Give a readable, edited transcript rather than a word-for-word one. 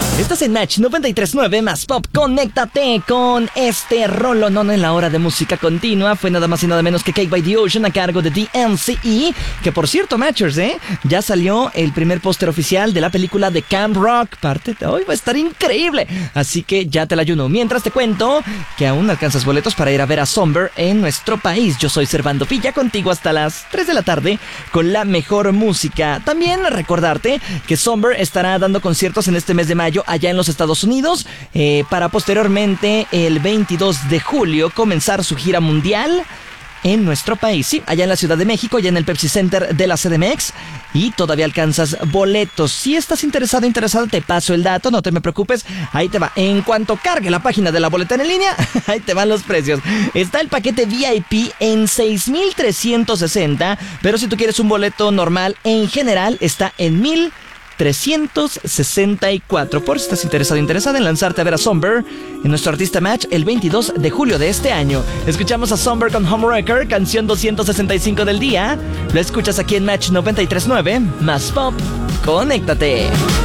Estás en Match 93.9 más Pop. Conéctate con este rolonón en la hora de música continua. Fue nada más y nada menos que Cake by the Ocean a cargo de DNCE. Que por cierto, Matchers, ya salió el primer póster oficial de la película de Camp Rock. Parte de hoy va a estar increíble. Así que ya te la ayuno. Mientras te cuento que aún alcanzas boletos para ir a ver a Somber en nuestro país. Yo soy Servando Villa, contigo hasta las 3 de la tarde con la mejor música. También recordarte que Somber estará dando conciertos en este mes de mayo allá en los Estados Unidos, para posteriormente el 22 de julio comenzar su gira mundial en nuestro país, sí, allá en la Ciudad de México, allá en el Pepsi Center de la CDMX, y todavía alcanzas boletos. Si estás interesado, te paso el dato, no te me preocupes, ahí te va. En cuanto cargue la página de la boleta en línea, ahí te van los precios. Está el paquete VIP en 6,360, pero si tú quieres un boleto normal en general, está en 1,364. Por si estás interesada en lanzarte a ver a Somber en nuestro artista Match el 22 de julio de este año. Escuchamos a Somber con Homewrecker, canción 265 del día. Lo escuchas aquí en Match 93.9 más Pop. Conéctate.